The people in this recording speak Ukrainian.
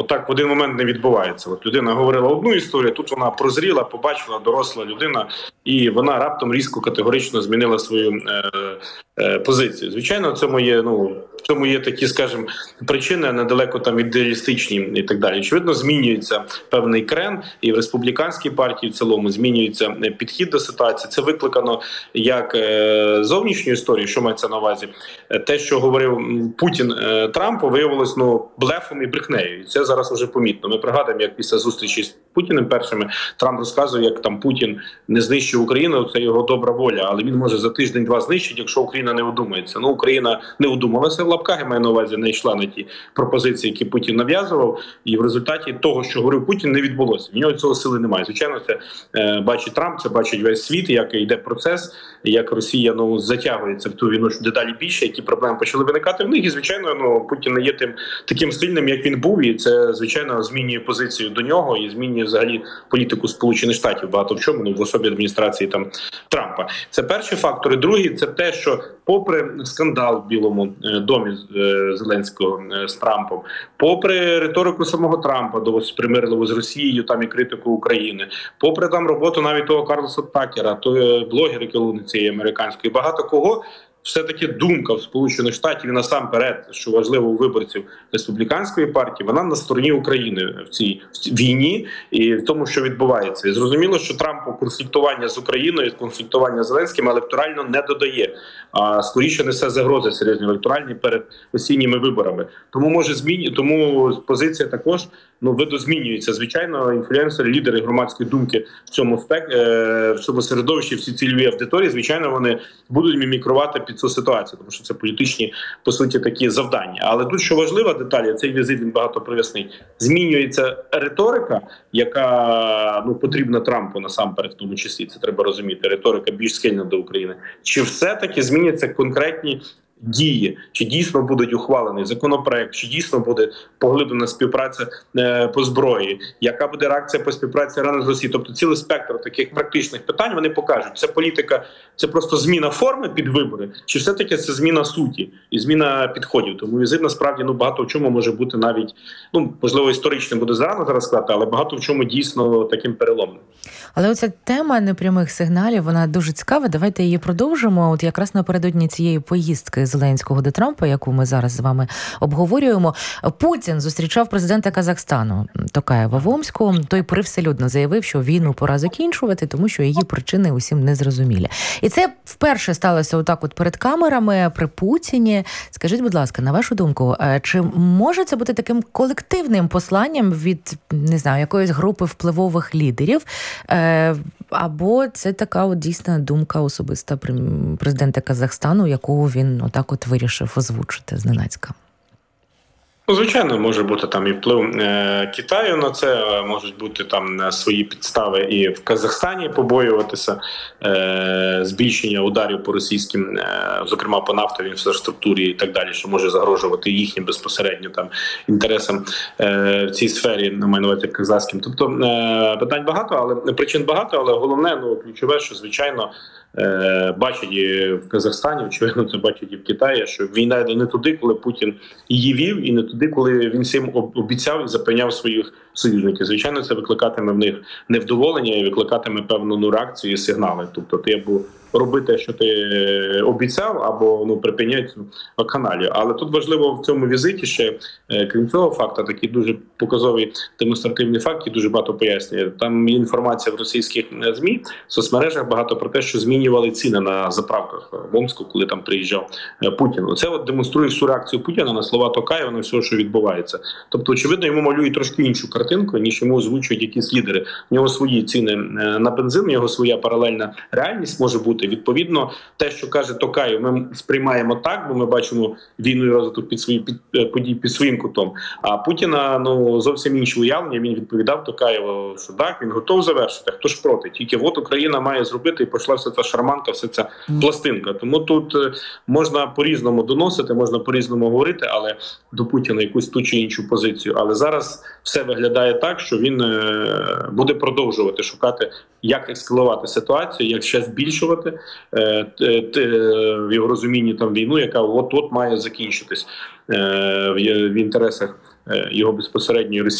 так в один момент не відбувається. От людина говорила одну історію, тут вона прозріла, побачила, доросла людина, і вона раптом різко, категорично змінила свою позицію. Звичайно, в цьому є такі, скажімо, причини недалеко там ідеалістичні і так далі. Очевидно, змінюється певний крен, і в республіканській партії в цілому змінюється підхід до ситуації. Це викликано як зовнішньою історією, що мається на увазі. Те, що говорив Путін Трампу, виявилось блефом і брехнею. І це зараз вже помітно. Ми пригадуємо, як після зустрічі з Путіним першими Трамп розказує, як там Путін не знищив Україну, це його добра воля, але він може за тиждень-два знищити, якщо Україна не одумається. Україна не одумалася в лапках, я маю на увазі, не йшла на ті пропозиції, які Путін нав'язував, і в результаті того, що говорив Путін, не відбулося. В нього цього сили немає. Звичайно, це бачить Трамп, це бачить весь світ, як йде процес, як Росія затягується в ту війну дедалі більше, які проблеми почали виникати в них, і, звичайно, Путін не є таким сильним, як він був, і це, звичайно, змінює позицію до нього і змінює взагалі політику Сполучених Штатів багато в чому, в особі адміністрації Трампа. Це перші фактори. Другий – це те, що попри скандал в Білому домі Зеленського з Трампом, попри риторику самого Трампа досить примирливо з Росією там і критику України, попри там роботу навіть того Карлоса Такера, той блогер, який луни цієї американської, багато кого, все-таки думка в Сполучених Штатів і насамперед, що важливо у виборців республіканської партії, вона на стороні України в цій війні і в тому, що відбувається. І зрозуміло, що Трампу конфліктування з Україною, конфліктування з Зеленським електорально не додає, а скоріше несе загрози серйозні електоральні перед осінніми виборами. Тому позиція також видозмінюється. Звичайно, інфлюенсери, лідери громадської думки в цьому середовищі, всі цільові аудиторії, звичайно, вони будуть мімікрувати під цю ситуацію, тому що це політичні, по суті, такі завдання. Але тут, що важлива деталь, цей візит він багато прояснить, змінюється риторика, яка потрібна Трампу насамперед, в тому числі, це треба розуміти, риторика більш схильна до України. Чи все-таки зміняться конкретні дії, чи дійсно буде ухвалений законопроект, чи дійсно буде поглиблена співпраця по зброї, яка буде реакція по співпраці Ірану з Росією. Тобто цілий спектр таких практичних питань вони покажуть. Це політика, це просто зміна форми під вибори, чи все-таки це зміна суті і зміна підходів. Тому візит насправді багато в чому може бути навіть, можливо, історичним буде зарано зараз сказати, але багато в чому дійсно таким переломним. Але оця тема непрямих сигналів, вона дуже цікава. Давайте її продовжимо. От якраз напередодні цієї поїздки Зеленського до Трампа, яку ми зараз з вами обговорюємо, Путін зустрічав президента Казахстану Токаєва в Омську. Той привселюдно заявив, що війну пора закінчувати, тому що її причини усім незрозумілі. І це вперше сталося отак от перед камерами при Путіні. Скажіть, будь ласка, на вашу думку, чи може це бути таким колективним посланням від, не знаю, якоїсь групи впливових лідерів, або це така от дійсна думка особиста президента Казахстану, яку він отак от вирішив озвучити зненацька? Звичайно, може бути там і вплив Китаю на це, можуть бути там свої підстави і в Казахстані побоюватися збільшення ударів по російським, зокрема по нафтовій інфраструктурі і так далі, що може загрожувати їхнім безпосередньо там інтересам в цій сфері, на маю на увазі казахським. Тобто питань багато, але причин багато, але головне, ключове, що звичайно бачать і в Казахстані, очевидно, це бачать і в Китаї, що війна йде не туди, коли Путін її вів, і не туди, коли він всім обіцяв і запевняв своїх союзників. Звичайно, це викликатиме в них невдоволення і викликатиме певну реакцію і сигнали. Тобто ти або роби те, що ти обіцяв, або припиняй цю каналію. Але тут важливо в цьому візиті ще, крім цього факту, такий дуже показовий демонстративний факт, який дуже багато пояснює. Там є інформація в російських ЗМІ, в соцмережах багато про те, що змінювали ціни на заправках в Омську, коли там приїжджав Путін. Це демонструє всю реакцію Путіна на слова Токаєва, на все, що відбувається. Тобто, очевидно, йому малюють трошки іншу картинку, ніж йому озвучують якісь лідери. У нього свої ціни на бензин, у нього своя паралельна реальність може бути. Відповідно, те, що каже Токаєв, ми сприймаємо так, бо ми бачимо війну і розвиток подій під своїм кутом. А Путіна зовсім інше уявлення. Він відповідав Токаєву, що так, він готов завершити, хто ж проти. Тільки от Україна має зробити, і пішла вся ця шарманка, вся ця пластинка. Тому тут можна по-різному доносити, можна по-різному говорити, але до Путіна якусь ту чи іншу позицію. Але зараз все виглядає так, що він буде продовжувати шукати, як ескалувати ситуацію, як ще збільшувати в його розумінні там війну, яка от-от має закінчитись в інтересах його безпосередньої Росії.